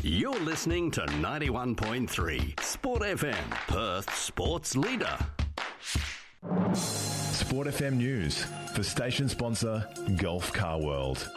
You're listening to 91.3 Sport FM, Perth's sports leader. Sport FM News for station sponsor Gulf Car World.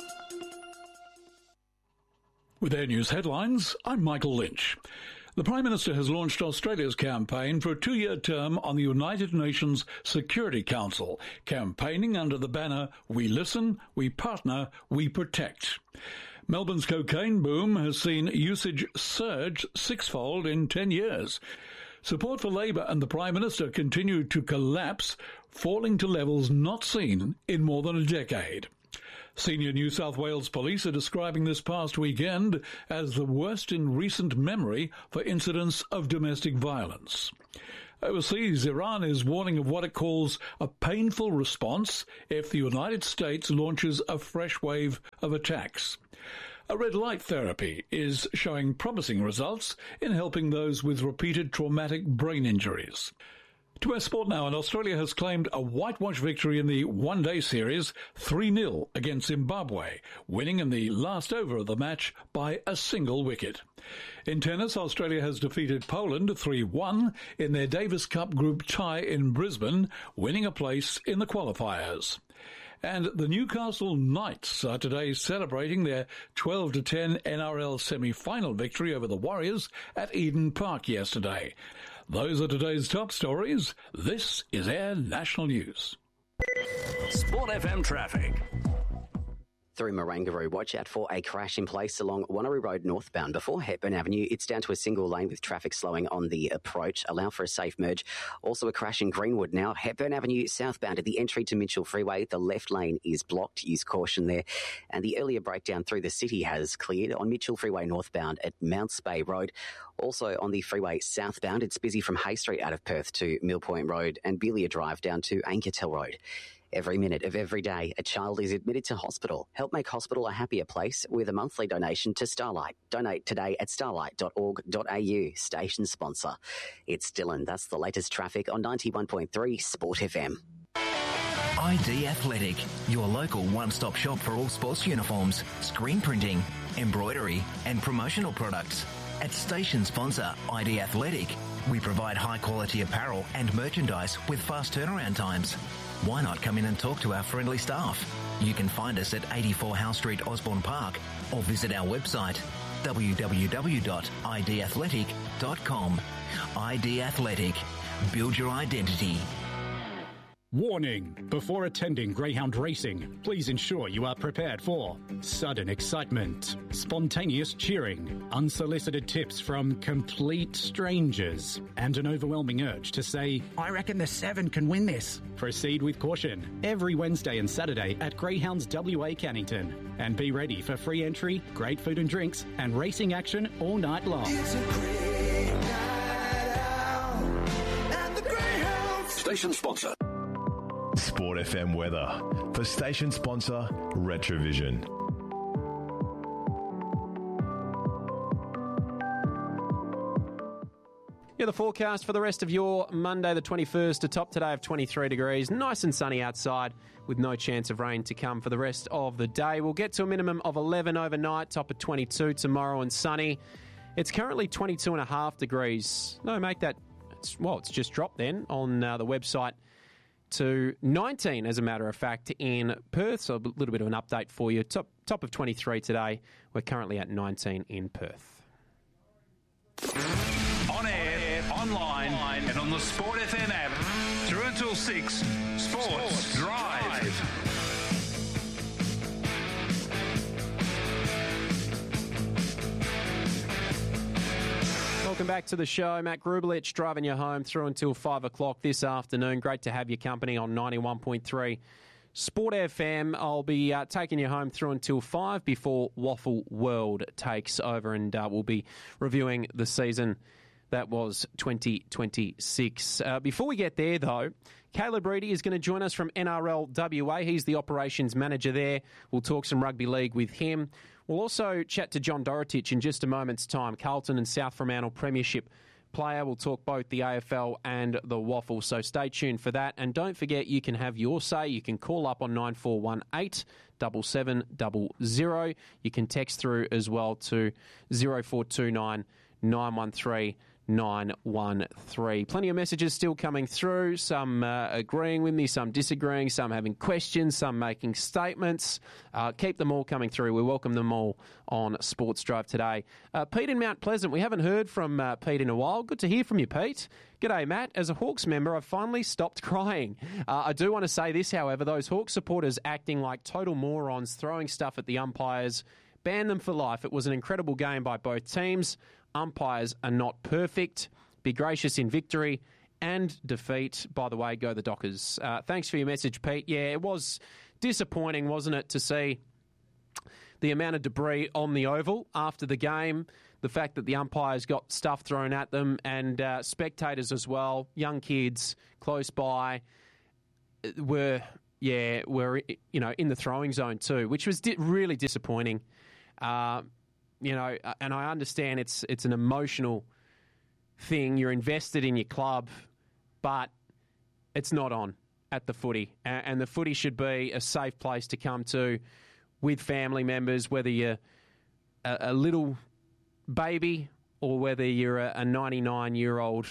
With their news headlines, I'm Michael Lynch. The Prime Minister has launched Australia's campaign for a 2-year term on the United Nations Security Council, campaigning under the banner, "We listen, we partner, we protect." Melbourne's cocaine boom has seen usage surge sixfold in 10 years. Support for Labor and the Prime Minister continued to collapse, falling to levels not seen in more than a decade. Senior New South Wales police are describing this past weekend as the worst in recent memory for incidents of domestic violence. Overseas, Iran is warning of what it calls a painful response if the United States launches a fresh wave of attacks. A red light therapy is showing promising results in helping those with repeated traumatic brain injuries. To our sport now, and Australia has claimed a whitewash victory in the one-day series, 3-0 against Zimbabwe, winning in the last over of the match by a single wicket. In tennis, Australia has defeated Poland 3-1 in their Davis Cup group tie in Brisbane, winning a place in the qualifiers. And the Newcastle Knights are today celebrating their 12-10 NRL semi-final victory over the Warriors at Eden Park yesterday. Those are today's top stories. This is Air National News. Sport FM traffic. Through Marangaroo, watch out for a crash in place along Wanneroo Road northbound. Before Hepburn Avenue, it's down to a single lane with traffic slowing on the approach. Allow for a safe merge. Also a crash in Greenwood now. Hepburn Avenue southbound at the entry to Mitchell Freeway. The left lane is blocked. Use caution there. And the earlier breakdown through the city has cleared on Mitchell Freeway northbound at Mounts Bay Road. Also on the freeway southbound, it's busy from Hay Street out of Perth to Mill Point Road and Belia Drive down to Ankertel Road. Every minute of every day, a child is admitted to hospital. Help make hospital a happier place with a monthly donation to Starlight. Donate today at starlight.org.au. Station sponsor. It's Dylan. That's the latest traffic on 91.3 Sport FM. ID Athletic, your local one-stop shop for all sports uniforms, screen printing, embroidery and promotional products. At station sponsor ID Athletic, we provide high-quality apparel and merchandise with fast turnaround times. Why not come in and talk to our friendly staff? You can find us at 84 Howe Street, Osborne Park, or visit our website www.idathletic.com. ID Athletic. Build your identity. Warning! Before attending greyhound racing, please ensure you are prepared for sudden excitement, spontaneous cheering, unsolicited tips from complete strangers, and an overwhelming urge to say, "I reckon the 7 can win this." Proceed with caution every Wednesday and Saturday at Greyhounds WA Cannington. And be ready for free entry, great food and drinks, and racing action all night long. It's a great night out at the Greyhounds. Station sponsor. Sport FM weather for station sponsor Retrovision. Yeah, the forecast for the rest of your Monday the 21st, a top today of 23 degrees, nice and sunny outside with no chance of rain to come for the rest of the day. We'll get to a minimum of 11 overnight, top of 22 tomorrow and sunny. It's currently 22.5 degrees. No, make that, it's just dropped then on the website to 19, as a matter of fact, in Perth. So a little bit of an update for you. Top of 23 today. We're currently at 19 in Perth. On air, online, and on the Sport FM app. Through until 6, Sports Drive. Welcome back to the show. Matt Grubelich driving you home through until 5 o'clock this afternoon. Great to have your company on 91.3 Sport FM. I'll be taking you home through until 5 before Waffle World takes over, and we'll be reviewing the season that was 2026. Before we get there, though, Caleb Reedy is going to join us from NRL WA. He's the operations manager there. We'll talk some rugby league with him. We'll also chat to John Dorotich in just a moment's time. Carlton and South Fremantle Premiership player. We'll talk both the AFL and the waffle, so stay tuned for that. And don't forget, you can have your say. You can call up on 9418 7700. You can text through as well to 0429 913 913. Plenty of messages still coming through, some agreeing with me, some disagreeing, some having questions, some making statements. Keep them all coming through. We welcome them all on Sports Drive today. Pete in Mount Pleasant, we haven't heard from Pete in a while. Good to hear from you, Pete. G'day, Matt. As a Hawks member, I've finally stopped crying. I do want to say this, however, those Hawks supporters acting like total morons, throwing stuff at the umpires, ban them for life. It was an incredible game by both teams. Umpires are not perfect. Be gracious in victory and defeat. By the way, go the Dockers. Thanks for your message, Pete. Yeah, it was disappointing, wasn't it, to see the amount of debris on the oval after the game, the fact that the umpires got stuff thrown at them, and spectators as well, young kids close by, were in the throwing zone too, which was really disappointing. And I understand it's an emotional thing. You're invested in your club, but it's not on at the footy. And the footy should be a safe place to come to with family members, whether you're a little baby or whether you're a 99-year-old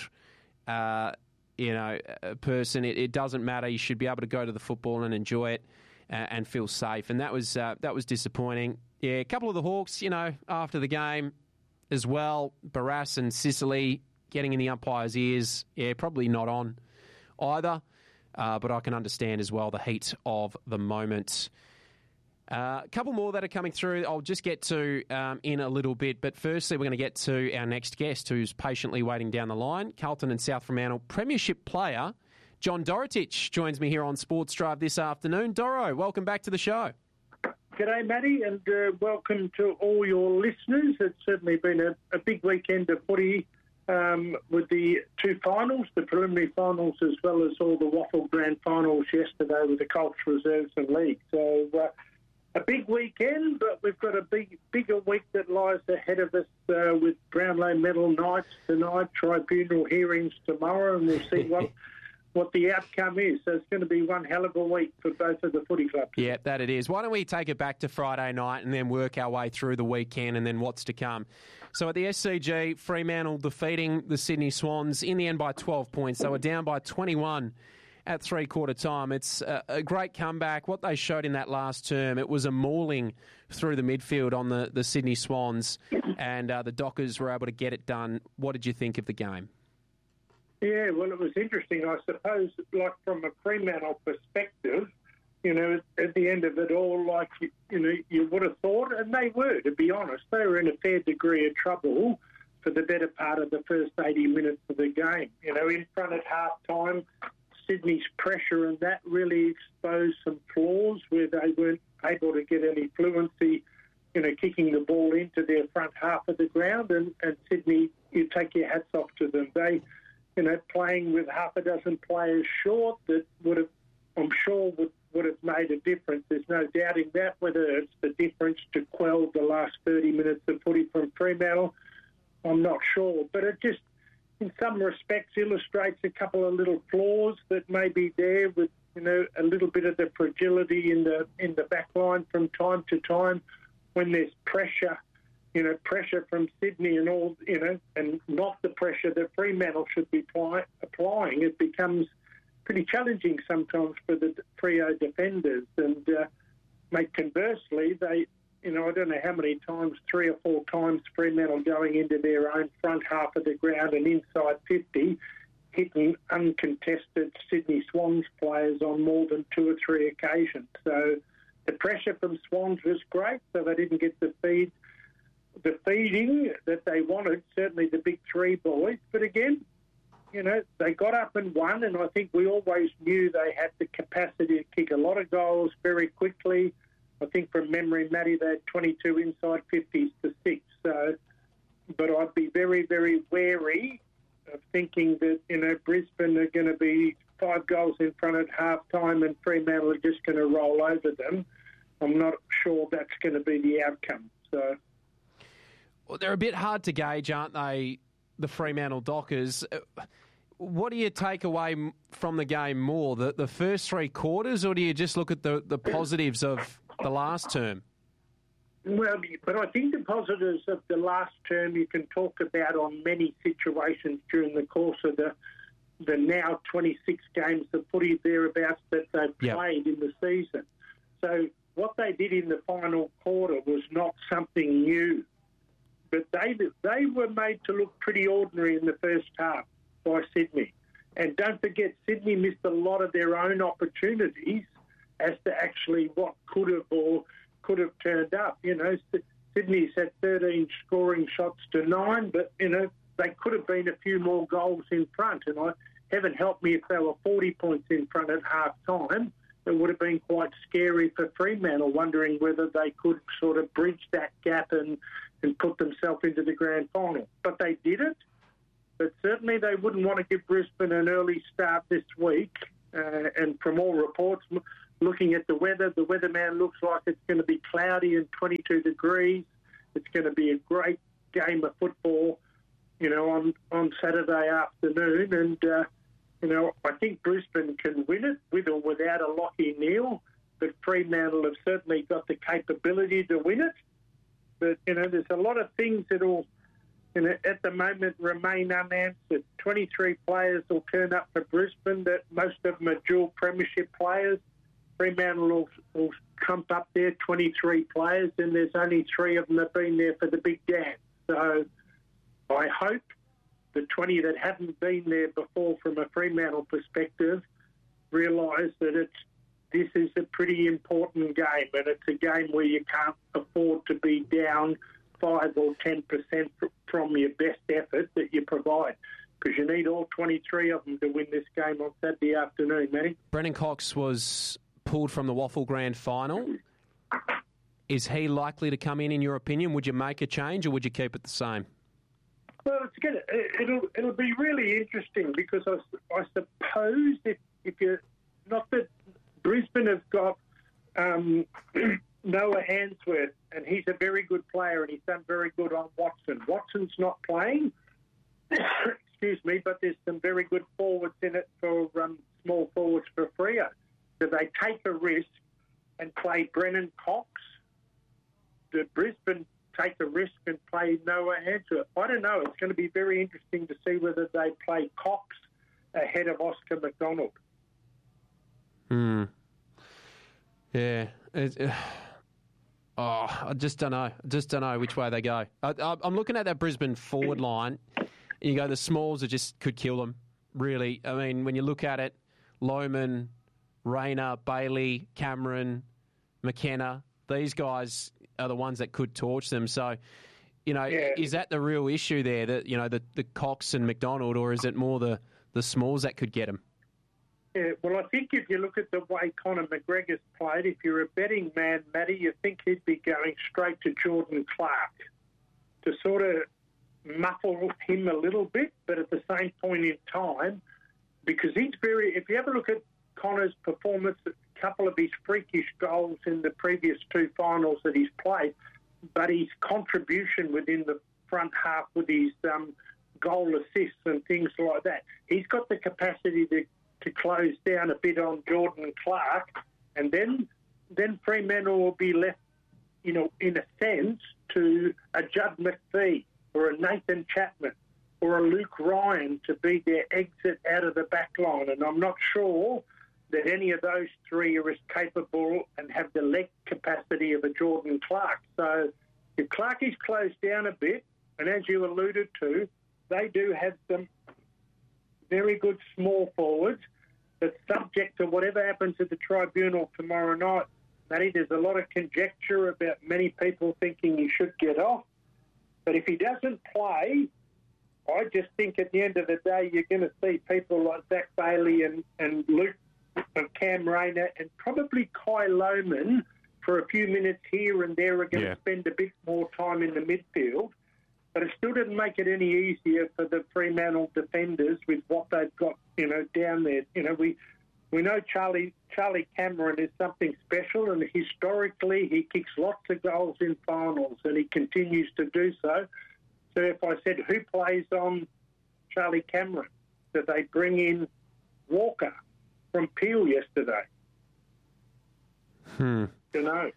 person. It doesn't matter. You should be able to go to the football and enjoy it and feel safe. And that was disappointing. Yeah, a couple of the Hawks, after the game as well, Barras and Sicily getting in the umpire's ears. Yeah, probably not on either, but I can understand as well the heat of the moment. A couple more that are coming through I'll just get to in a little bit, but firstly we're going to get to our next guest who's patiently waiting down the line. Carlton and South Fremantle Premiership player John Dorotich joins me here on Sports Drive this afternoon. Doro, welcome back to the show. G'day, Matty, and welcome to all your listeners. It's certainly been a big weekend of footy with the two finals, the preliminary finals, as well as all the Waffle Grand Finals yesterday with the Colts Reserves and League. So a big weekend, but we've got a bigger week that lies ahead of us with Brownlow medal nights tonight, tribunal hearings tomorrow, and we'll see what the outcome is. So it's going to be one hell of a week for both of the footy clubs. Yeah, that it is. Why don't we take it back to Friday night and then work our way through the weekend and then what's to come. So at the SCG, Fremantle defeating the Sydney Swans in the end by 12 points. They were down by 21 at three-quarter time. It's a great comeback. What they showed in that last term, it was a mauling through the midfield on the Sydney Swans, and the Dockers were able to get it done. What did you think of the game? Yeah, well, it was interesting, I suppose, like from a Fremantle perspective, at the end of it all, like, you would have thought, and they were, to be honest, they were in a fair degree of trouble for the better part of the first 80 minutes of the game. In front at half-time, Sydney's pressure and that really exposed some flaws where they weren't able to get any fluency, kicking the ball into their front half of the ground, and Sydney, you take your hats off to them. They playing with half a dozen players short that would have made a difference. There's no doubting that, whether it's the difference to quell the last 30 minutes of footy from Fremantle, I'm not sure. But it just, in some respects, illustrates a couple of little flaws that may be there with, a little bit of the fragility in the back line from time to time when there's pressure. Pressure from Sydney and all, and not the pressure that Fremantle should be applying. It becomes pretty challenging sometimes for the Freo defenders. And conversely, they, I don't know how many times, 3 or 4 times, Fremantle going into their own front half of the ground and inside 50, hitting uncontested Sydney Swans players on more than 2 or 3 occasions. So the pressure from Swans was great, so they didn't get the feeding that they wanted, certainly the big three boys. But again, they got up and won, and I think we always knew they had the capacity to kick a lot of goals very quickly. I think from memory, Matty, they had 22 inside 50s to 6. So, but I'd be very, very wary of thinking that, Brisbane are going to be 5 goals in front at half-time and Fremantle are just going to roll over them. I'm not sure that's going to be the outcome. So. Well, they're a bit hard to gauge, aren't they, the Fremantle Dockers. What do you take away from the game more, the first three quarters, or do you just look at the positives of the last term? Well, but I think the positives of the last term you can talk about on many situations during the course of the now 26 games of footy thereabouts that they've played in the season. So what they did in the final quarter was not something new, but they were made to look pretty ordinary in the first half by Sydney. And don't forget, Sydney missed a lot of their own opportunities as to actually what could have turned up. You know, Sydney's had 13 scoring shots to 9, but, you know, they could have been a few more goals in front. And heaven help me if they were 40 points in front at half-time. It would have been quite scary for Fremantle, wondering whether they could sort of bridge that gap and put themselves into the grand final. But they did it. But certainly they wouldn't want to give Brisbane an early start this week. And from all reports, looking at the weatherman looks like it's going to be cloudy and 22 degrees. It's going to be a great game of football, you know, on Saturday afternoon. And, you know, I think Brisbane can win it with or without a Lachie Neale. But Fremantle have certainly got the capability to win it. But, you know, there's a lot of things that will, you know, at the moment remain unanswered. 23 players will turn up for Brisbane, that most of them are dual premiership players. Fremantle will trump up there 23 players, and there's only 3 of them that have been there for the big dance. So I hope the 20 that haven't been there before from a Fremantle perspective realise that this is a pretty important game, and it's a game where you can't afford to be down 5 or 10% from your best effort that you provide, because you need all 23 of them to win this game on Saturday afternoon, Matty. Brennan Cox was pulled from the Waffle Grand Final. Is he likely to come in your opinion? Would you make a change or would you keep it the same? Well, it'll be really interesting, because I suppose if you're not that Brisbane have got Noah Hansworth, and he's a very good player, and he's done very good on Watson. Watson's not playing, excuse me, but there's some very good forwards in it for small forwards for Freo. Do they take a risk and play Brennan Cox? Did Brisbane take a risk and play Noah Hansworth? I don't know. It's going to be very interesting to see whether they play Cox ahead of Oscar McDonald. Yeah. I just don't know. Just don't know which way they go. I'm looking at that Brisbane forward line. You go, the smalls could kill them, really. I mean, when you look at it, Lohman, Rayner, Bailey, Cameron, McKenna, these guys are the ones that could torch them. So, you know, is that the real issue there, that, you know, the Cox and McDonald, or is it more the smalls that could get them? Yeah, well, I think if you look at the way Conor McGregor's played, if you're a betting man, Matty, you think he'd be going straight to Jordan Clark to sort of muffle him a little bit, but at the same point in time, because he's if you have a look at Conor's performance, a couple of his freakish goals in the previous 2 finals that he's played, but his contribution within the front half with his goal assists and things like that, he's got the capacity to close down a bit on Jordan Clark, and then Fremantle will be left, you know, in a sense, to a Judd McPhee or a Nathan Chapman or a Luke Ryan to be their exit out of the back line. And I'm not sure that any of those 3 are as capable and have the leg capacity of a Jordan Clark. So if Clark is closed down a bit, and as you alluded to, they do have some very good small forwards, but subject to whatever happens at the tribunal tomorrow night. Matty, there's a lot of conjecture about many people thinking he should get off. But if he doesn't play, I just think at the end of the day, you're going to see people like Zach Bailey and Luke and Cam Rayner and probably Kai Lohman for a few minutes here and there are going to spend a bit more time in the midfield. But it still didn't make it any easier for the Fremantle defenders with what they've got, you know, down there. You know, we know Charlie Cameron is something special, and historically he kicks lots of goals in finals, and he continues to do so. So if I said, who plays on Charlie Cameron? Did they bring in Walker from Peel yesterday? Don't know.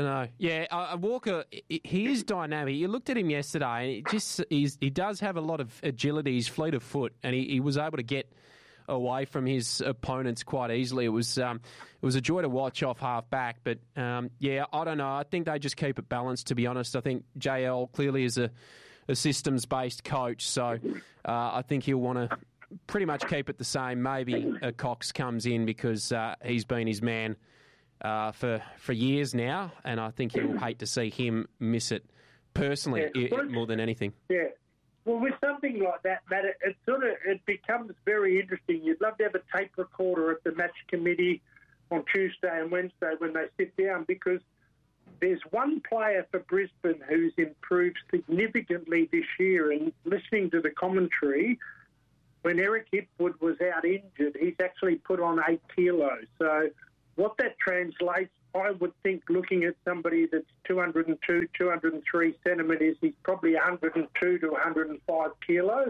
Yeah, Walker, he is dynamic. You looked at him yesterday, and he does have a lot of agility. He's fleet of foot, and he was able to get away from his opponents quite easily. It was a joy to watch off half back. But yeah, I don't know. I think they just keep it balanced. To be honest, I think JL clearly is a systems based coach, so I think he'll want to pretty much keep it the same. Maybe Cox comes in because he's been his man for years now, and I think he'll hate to see him miss it personally more than anything. Yeah. Well, with something like that, Matt, it becomes very interesting. You'd love to have a tape recorder at the match committee on Tuesday and Wednesday when they sit down, because there's one player for Brisbane who's improved significantly this year, and listening to the commentary, when Eric Hipwood was out injured, he's actually put on 8 kilos. So what that translates, I would think, looking at somebody that's 202, 203 centimetres, he's probably 102 to 105 kilos.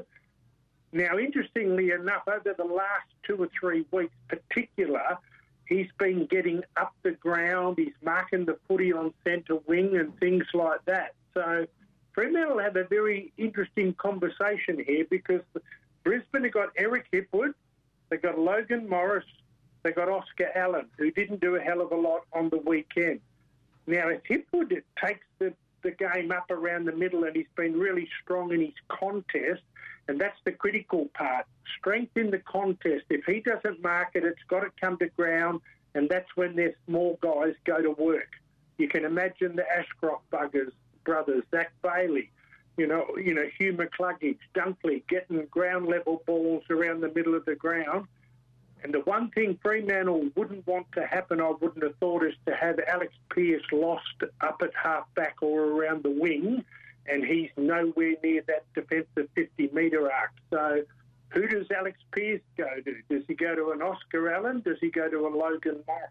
Now, interestingly enough, over the last 2 or 3 weeks particular, he's been getting up the ground, he's marking the footy on centre wing and things like that. So Fremantle have a very interesting conversation here, because Brisbane have got Eric Hipwood, they've got Logan Morris, they got Oscar Allen, who didn't do a hell of a lot on the weekend. Now, if Hipwood takes the game up around the middle, and he's been really strong in his contest, and that's the critical part, strength in the contest. If he doesn't mark it, it's got to come to ground, and that's when their small guys go to work. You can imagine the Ashcroft brothers, Zach Bailey, you know, Hugh McCluggage, Dunkley, getting ground-level balls around the middle of the ground. And the one thing Fremantle wouldn't want to happen, I wouldn't have thought, is to have Alex Pearce lost up at half-back or around the wing, and he's nowhere near that defensive 50-metre arc. So who does Alex Pearce go to? Does he go to an Oscar Allen? Does he go to a Logan Morris?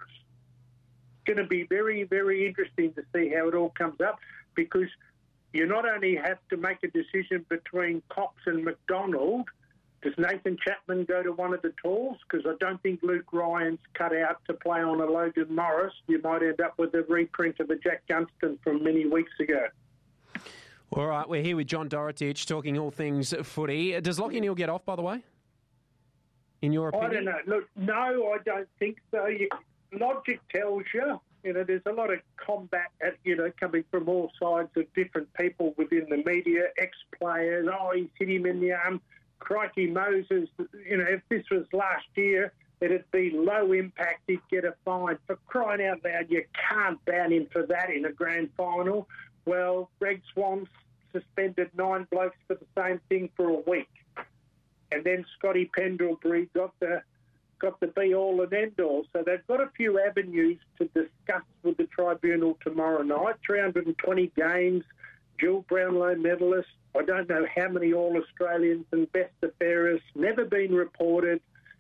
It's going to be very, very interesting to see how it all comes up, because you not only have to make a decision between Cox and McDonald. Does Nathan Chapman go to one of the talls? Because I don't think Luke Ryan's cut out to play on a Logan Morris. You might end up with a reprint of a Jack Gunston from many weeks ago. All right, we're here with John Dorotich talking all things footy. Does Lachie Neale get off, by the way, in your opinion? I don't know. Look, no, I don't think so. Logic tells you, there's a lot of combat, coming from all sides of different people within the media, ex-players. Oh, he's hit him in the arm. Crikey Moses, if this was last year, it'd be low impact, he'd get a fine. For crying out loud, you can't ban him for that in a grand final. Well, Greg Swan suspended 9 blokes for the same thing for a week. And then Scotty Pendlebury got the be-all and end-all. So they've got a few avenues to discuss with the tribunal tomorrow night. 320 games, Jill Brownlow medalist. I don't know how many All-Australians and best affairers, never been reported.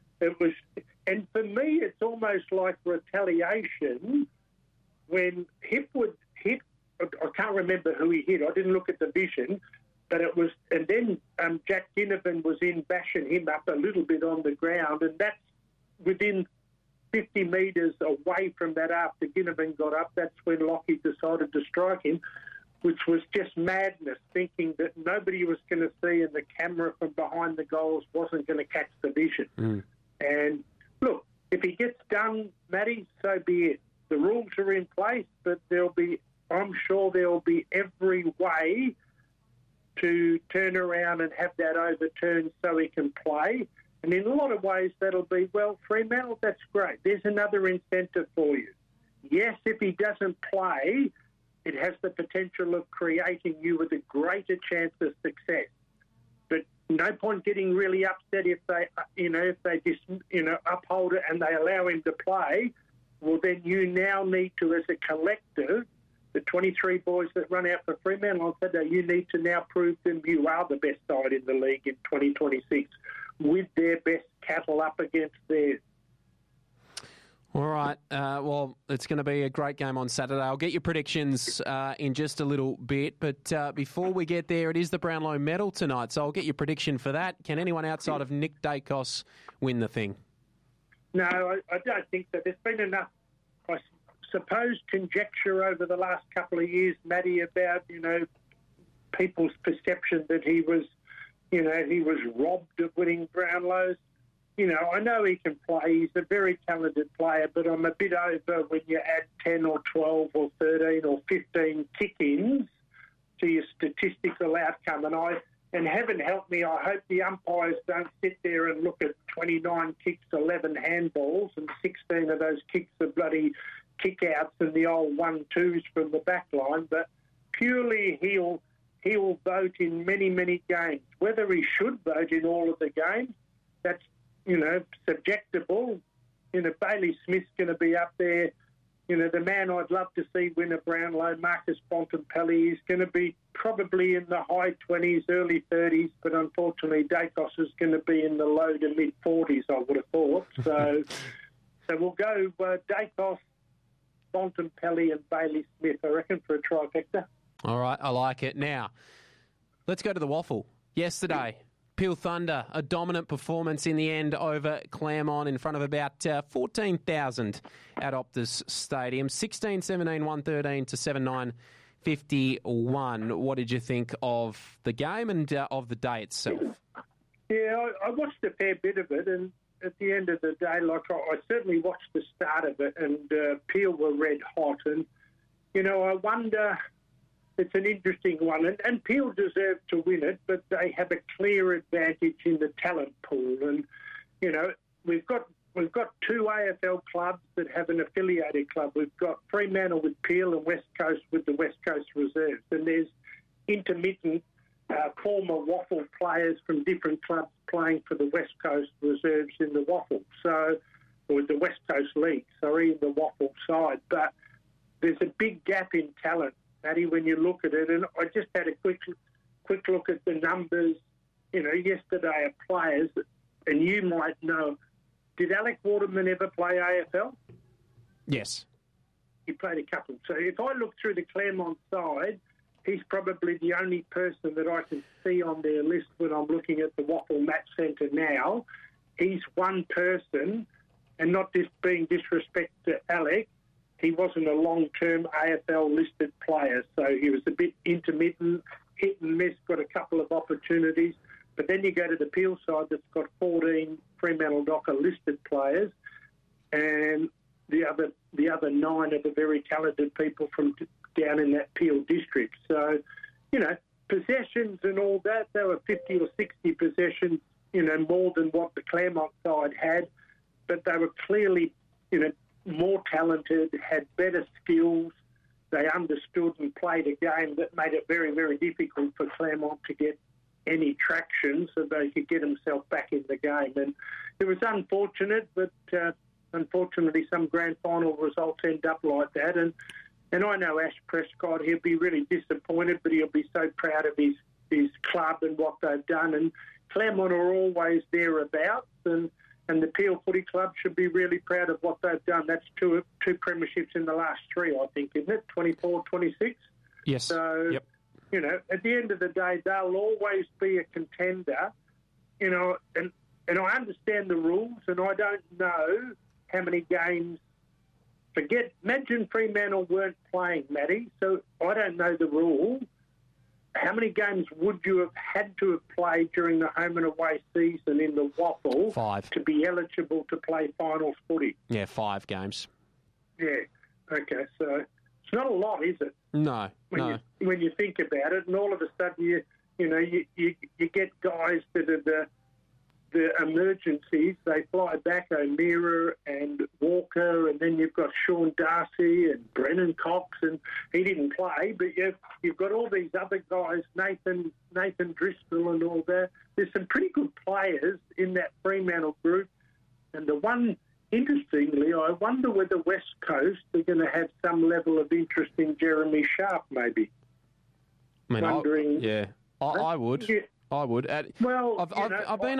And for me, it's almost like retaliation when Hipwood hit. I can't remember who he hit. I didn't look at the vision, but it was. And then Jack Ginnivan was in bashing him up a little bit on the ground, and that's within 50 metres away from that. After Ginnivan got up, that's when Lachie decided to strike him, which was just madness, thinking that nobody was going to see and the camera from behind the goals wasn't going to catch the vision. And look, if he gets done, Matty, so be it. The rules are in place, but I'm sure there'll be every way to turn around and have that overturned so he can play. And in a lot of ways, that'll be, well, Fremantle, that's great. There's another incentive for you. Yes, if he doesn't play, it has the potential of creating you with a greater chance of success. But no point getting really upset if they just uphold it and they allow him to play. Well, then you now need to, as a collective, the 23 boys that run out for Fremantle on Saturday, you need to now prove them you are the best side in the league in 2026 with their best cattle up against theirs. All right. Well, it's going to be a great game on Saturday. I'll get your predictions in just a little bit. But before we get there, it is the Brownlow medal tonight. So I'll get your prediction for that. Can anyone outside of Nick Dacos win the thing? No, I don't think so. There's been enough, I suppose, conjecture over the last couple of years, Matty, about, people's perception that he was robbed of winning Brownlows. I know he can play. He's a very talented player, but I'm a bit over when you add 10 or 12 or 13 or 15 kick-ins to your statistical outcome. And heaven help me, I hope the umpires don't sit there and look at 29 kicks, 11 handballs, and 16 of those kicks are bloody kick-outs and the old 1-2s from the back line. But purely he'll vote in many, many games. Whether he should vote in all of the games, that's subjectable. Bailey Smith's going to be up there. The man I'd love to see win a Brownlow, Marcus Bontempelli, is going to be probably in the high 20s, early 30s, but unfortunately Dacos is going to be in the low to mid 40s, I would have thought. So we'll go Dacos, Bontempelli and Bailey Smith, I reckon, for a trifecta. All right, I like it. Now, let's go to the waffle. Yesterday, Peel Thunder, a dominant performance in the end over Claremont in front of about 14,000 at Optus Stadium. 16-17, 113 to 7-9, 51. What did you think of the game and of the day itself? Yeah, I watched a fair bit of it, and at the end of the day, I certainly watched the start of it, and Peel were red hot. And, I wonder... It's an interesting one, and Peel deserved to win it, but they have a clear advantage in the talent pool. And we've got two AFL clubs that have an affiliated club. We've got Fremantle with Peel and West Coast with the West Coast Reserves, and there's intermittent former Waffle players from different clubs playing for the West Coast Reserves in the Waffle, or the West Coast League, in the Waffle side. But there's a big gap in talent, Matty, when you look at it. And I just had a quick look at the numbers, yesterday of players, and you might know, did Alec Waterman ever play AFL? Yes. He played a couple. So if I look through the Claremont side, he's probably the only person that I can see on their list when I'm looking at the Waffle Match Centre now. He's one person, and not just being disrespect to Alec, he wasn't a long-term AFL-listed player, so he was a bit intermittent, hit and miss, got a couple of opportunities. But then you go to the Peel side that's got 14 Fremantle Docker listed players, and the other 9 are the very talented people from down in that Peel district. So, possessions and all that, they were 50 or 60 possessions, more than what the Claremont side had, but they were clearly, more talented, had better skills. They understood and played a game that made it very, very difficult for Claremont to get any traction so they could get themselves back in the game. And it was unfortunate, but unfortunately some grand final results end up like that. And I know Ash Prescott, he'll be really disappointed, but he'll be so proud of his club and what they've done. And Claremont are always thereabouts, and the Peel Footy Club should be really proud of what they've done. That's two premierships in the last 3, I think, isn't it? 24, 26? Yes. So, yep. At the end of the day, they'll always be a contender, and I understand the rules, and I don't know how many games. Imagine Fremantle weren't playing, Matty, so I don't know the rule. How many games would you have had to have played during the home and away season in the Waffle 5 to be eligible to play finals footy? Yeah, 5 games. Yeah. Okay, so it's not a lot, is it? No, When you think about it, and all of a sudden you get guys that are the emergencies. They fly back, O'Meara and Walker, and then you've got Sean Darcy and Brennan Cox, and he didn't play, but you've got all these other guys, Nathan Driscoll and all that. There's some pretty good players in that Fremantle group, and the one, interestingly, I wonder whether West Coast are going to have some level of interest in Jeremy Sharp, maybe. I mean, wondering. I would. Yeah. I would. Well,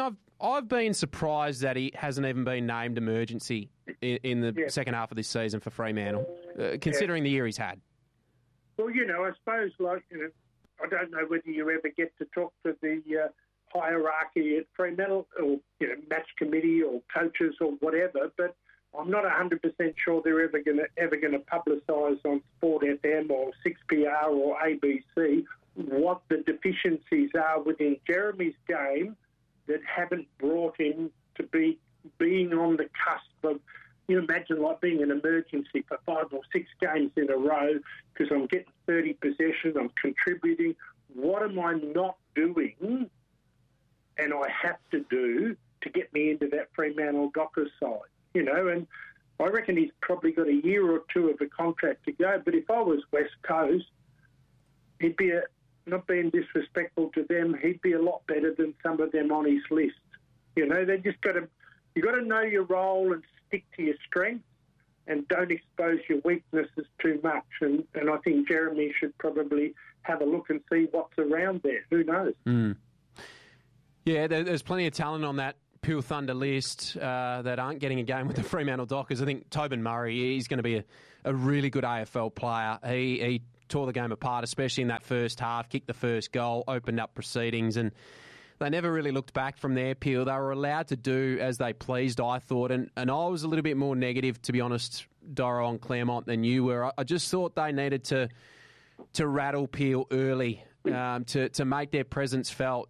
I've been surprised that he hasn't even been named emergency in the second half of this season for Fremantle, considering the year he's had. Well, I suppose, I don't know whether you ever get to talk to the hierarchy at Fremantle or, match committee or coaches or whatever, but I'm not 100% sure they're ever going to publicise on Sport FM or 6PR or ABC what the deficiencies are within Jeremy's game that haven't brought him to being on the cusp of, imagine like being an emergency for 5 or 6 games in a row because I'm getting 30 possessions, I'm contributing. What am I not doing and I have to do to get me into that Fremantle Dockers side? And I reckon he's probably got a year or two of a contract to go. But if I was West Coast, he'd be, not being disrespectful to them, he'd be a lot better than some of them on his list. They just you've got to know your role and stick to your strengths and don't expose your weaknesses too much. And I think Jeremy should probably have a look and see what's around there. Who knows? Mm. Yeah, there's plenty of talent on that Peel Thunder list that aren't getting a game with the Fremantle Dockers. I think Tobin Murray, he's going to be a really good AFL player. He tore the game apart, especially in that first half, kicked the first goal, opened up proceedings, and they never really looked back from there, Peel. They were allowed to do as they pleased, I thought, and I was a little bit more negative, to be honest, Doro, on Claremont than you were. I just thought they needed to rattle Peel early to make their presence felt,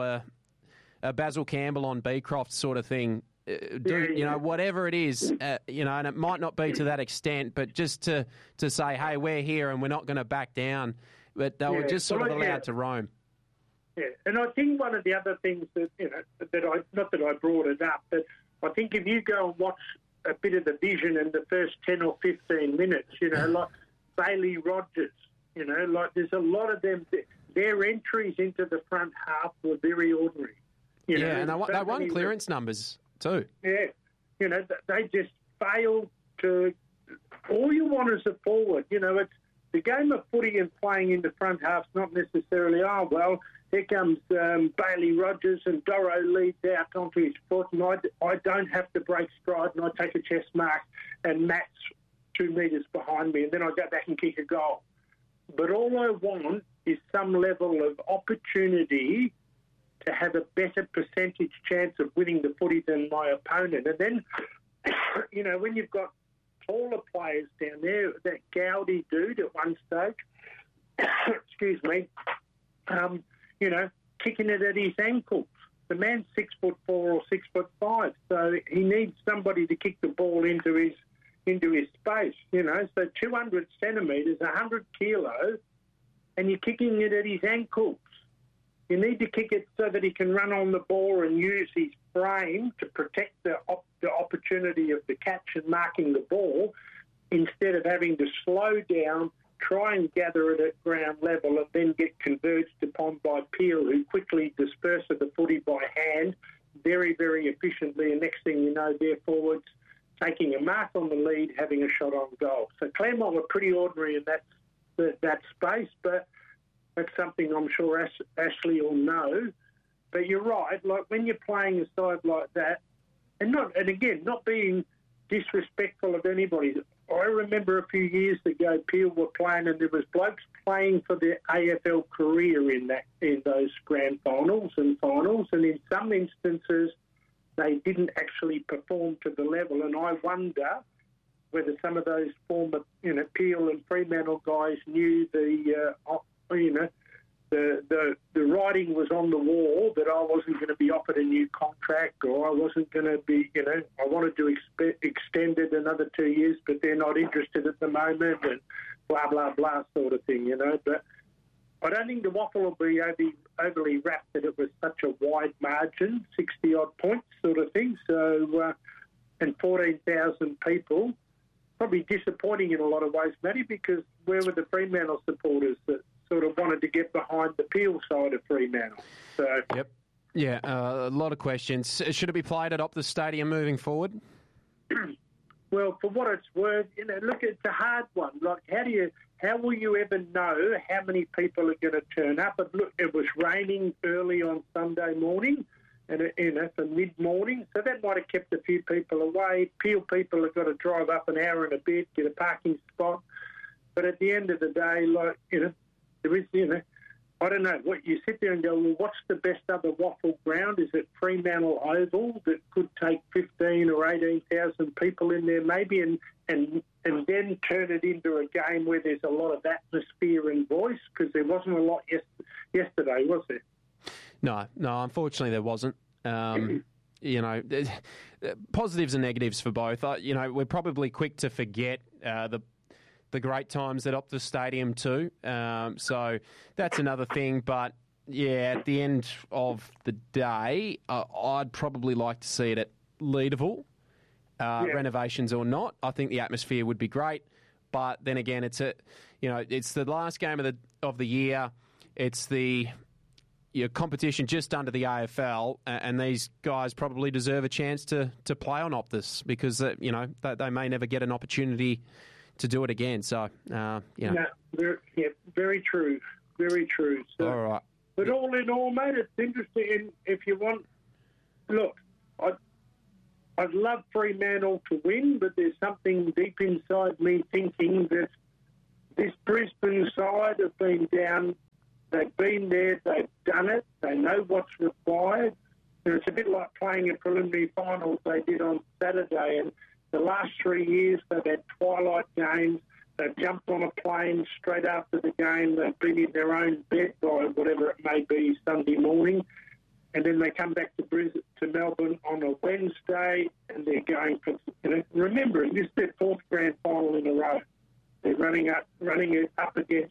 a Basil Campbell on Beecroft sort of thing. Whatever it is, and it might not be to that extent, but just to say, hey, we're here and we're not going to back down. But they were just sort of allowed to roam. Yeah, and I think one of the other things that, not that I brought it up, but I think if you go and watch a bit of the vision in the first 10 or 15 minutes, like Bailey Rogers, there's a lot of them, their entries into the front half were very ordinary. And they won clearance numbers too. Yeah. They just failed to... All you want is a forward. It's the game of footy and playing in the front half's not necessarily, here comes Bailey Rogers and Doro leads out onto his foot and I don't have to break stride and I take a chest mark and Matt's 2 metres behind me and then I go back and kick a goal. But all I want is some level of opportunity to have a better percentage chance of winning the footy than my opponent. And then, when you've got taller players down there, that Gowdy dude at one stage, excuse me, kicking it at his ankles. The man's 6'4" or 6'5", so he needs somebody to kick the ball into his space. So 200 centimetres, 100 kilos, and you're kicking it at his ankles. You need to kick it so that he can run on the ball and use his frame to protect the opportunity of the catch and marking the ball instead of having to slow down, try and gather it at ground level and then get converged upon by Peel, who quickly disperses the footy by hand very, very efficiently. And next thing you know, their forwards taking a mark on the lead, having a shot on goal. So Claremont were pretty ordinary in that space, but that's something I'm sure Ashley will know. But you're right, like when you're playing a side like that, and again, not being disrespectful of anybody. I remember a few years ago, Peel were playing, and there was blokes playing for their AFL career in those grand finals and finals, and in some instances, they didn't actually perform to the level. And I wonder whether some of those former, Peel and Fremantle guys knew the writing was on the wall that I wasn't going to be offered a new contract, or I wasn't going to be, I wanted to extend it another 2 years, but they're not interested at the moment, and blah, blah, blah sort of thing, But I don't think the waffle will be overly wrapped that it was such a wide margin, 60-odd points sort of thing. So, and 14,000 people, probably disappointing in a lot of ways, Matty, because where were the Fremantle supporters that sort of wanted to get behind the Peel side of Fremantle? So, yep. Yeah, a lot of questions. Should it be played at Optus Stadium moving forward? Well, for what it's worth, look, it's a hard one. Like, how will you ever know how many people are going to turn up? But look, it was raining early on Sunday morning, and for mid-morning, so that might have kept a few people away. Peel people have got to drive up an hour and a bit, get a parking spot. But at the end of the day, there is, I don't know. What you sit there and go, well, what's the best other waffle ground? Is it Fremantle Oval that could take 15 or 18,000 people in there, maybe, and then turn it into a game where there's a lot of atmosphere and voice? Because there wasn't a lot yesterday, was there? No, unfortunately there wasn't. Positives and negatives for both. We're probably quick to forget the great times at Optus Stadium too. So that's another thing. But, yeah, at the end of the day, I'd probably like to see it at Leederville, renovations or not. I think the atmosphere would be great. But then again, it's the last game of the year. It's the competition just under the AFL, and these guys probably deserve a chance to play on Optus because, they may never get an opportunity to do it again. So, very true. Very true. So, all right. But all in all, mate, it's interesting. If you want, look, I'd love Fremantle to win, but there's something deep inside me thinking that this Brisbane side have been down. They've been there, they've done it, they know what's required. And it's a bit like playing a preliminary finals they did on Saturday. And the last 3 years, they've had twilight games. They've jumped on a plane straight after the game. They've been in their own bed by whatever it may be Sunday morning. And then they come back to Melbourne on a Wednesday, and they're going for, remember, this is their fourth grand final in a row. They're running it up against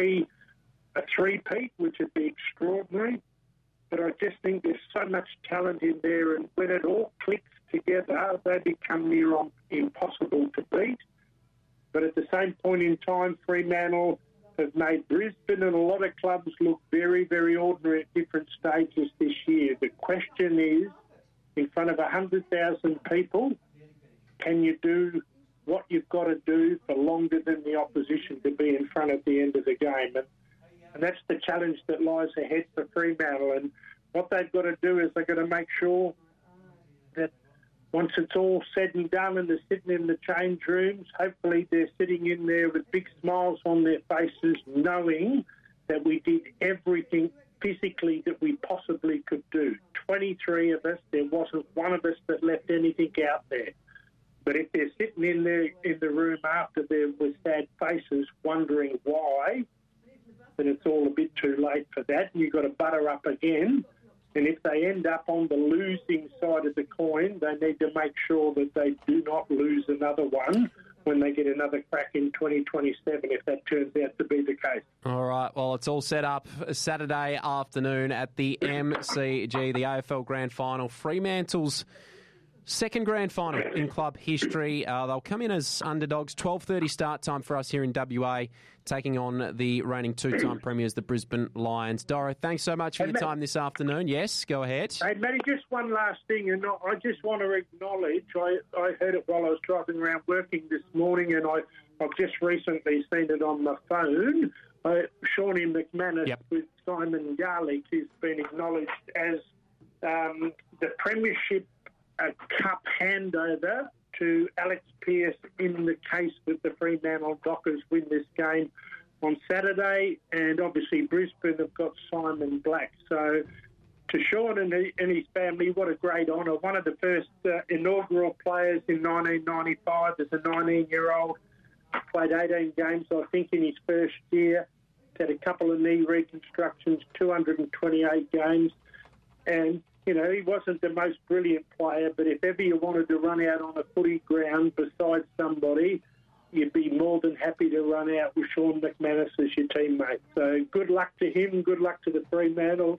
a three-peat, which would be extraordinary. But I just think there's so much talent in there, and when it all clicks together, they become near on impossible to beat. But at the same point in time, Fremantle have made Brisbane and a lot of clubs look very, very ordinary at different stages this year. The question is, in front of 100,000 people, can you do what you've got to do for longer than the opposition to be in front at the end of the game? And that's the challenge that lies ahead for Fremantle. And what they've got to do is they've got to make sure that once it's all said and done and they're sitting in the change rooms, hopefully they're sitting in there with big smiles on their faces, knowing that we did everything physically that we possibly could do. 23 of us, there wasn't one of us that left anything out there. But if they're sitting in the room after they're with sad faces wondering why, then it's all a bit too late for that. You've got to butter up again. And if they end up on the losing side of the coin, they need to make sure that they do not lose another one when they get another crack in 2027, if that turns out to be the case. All right, well, it's all set up Saturday afternoon at the MCG, the AFL Grand Final. Fremantle's second grand final in club history. They'll come in as underdogs. 12:30 start time for us here in WA, taking on the reigning two-time premiers, the Brisbane Lions. Doro, thanks so much for your time this afternoon. Yes, go ahead. Hey, Matty, just one last thing, and I just want to acknowledge, I heard it while I was driving around working this morning, and I've just recently seen it on my phone. Shawnee McManus with Simon Garlick has been acknowledged as the Premiership Cup handover to Alex Pearce in the case that the Fremantle Dockers win this game on Saturday. And obviously Brisbane have got Simon Black. So to Sean and his family, what a great honour. One of the first inaugural players in 1995 as a 19-year-old. Played 18 games, I think, in his first year. Had a couple of knee reconstructions, 228 games. And he wasn't the most brilliant player, but if ever you wanted to run out on a footy ground beside somebody, you'd be more than happy to run out with Sean McManus as your teammate. So good luck to him, good luck to the Fremantles,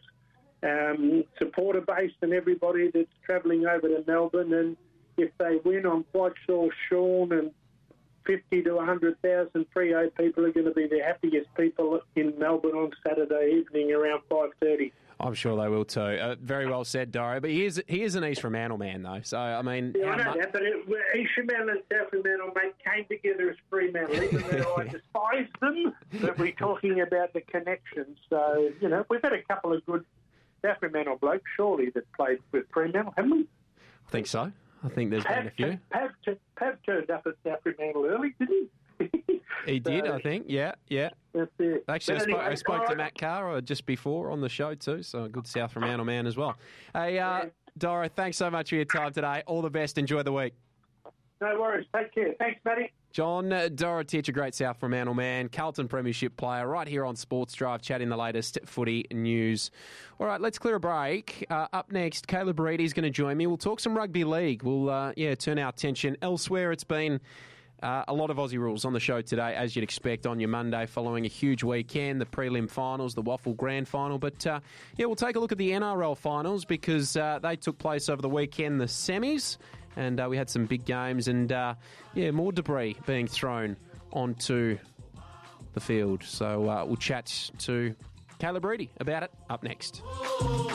supporter base and everybody that's travelling over to Melbourne. And if they win, I'm quite sure Sean and 50 to 100,000 Freo people are going to be the happiest people in Melbourne on Saturday evening around 5:30. I'm sure they will too. Very well said, Doro. But he is an East Fremantle man, though. So, I mean... Yeah, I know that, but East Fremantle and South Fremantle, mate, came together as Fremantle. Even though I despise them, but we're talking about the connection. So, we've had a couple of good South Fremantle bloke, surely, that played with Fremantle, haven't we? I think so. I think there's been a few. Pav turned up at South Fremantle early, didn't he? He did, I think. Yeah. That's it. Actually, I spoke to Matt Carr just before on the show too, so a good South Fremantle man as well. Hey, Doro, thanks so much for your time today. All the best. Enjoy the week. No worries. Take care. Thanks, Matty. John Dorotich, a great South Fremantle man, Carlton Premiership player, right here on Sports Drive, chatting the latest footy news. All right, let's clear a break. Up next, Caleb Reedy's going to join me. We'll talk some rugby league. We'll turn our attention elsewhere. It's been a lot of Aussie rules on the show today, as you'd expect on your Monday, following a huge weekend, the prelim finals, the Waffle Grand Final. But, we'll take a look at the NRL finals because they took place over the weekend, the semis, and we had some big games and, more debris being thrown onto the field. So we'll chat to Caleb Reedy about it up next.